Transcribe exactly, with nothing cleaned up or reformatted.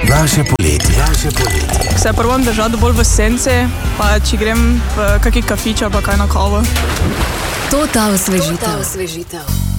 Naše poletje. Naše poletje. Se probam držati bolj v senci, pa če grem v kaki kafič ali pa kaj na kavo. To ta osvežitev.